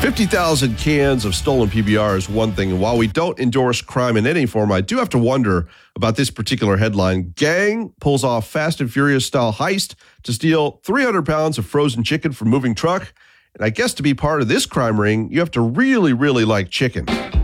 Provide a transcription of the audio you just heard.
50,000 cans of stolen PBR is one thing, and while we don't endorse crime in any form, I do have to wonder about this particular headline. Gang pulls off Fast and Furious style heist to steal 300 pounds of frozen chicken from moving truck. And I guess to be part of this crime ring, you have to really, really like chicken.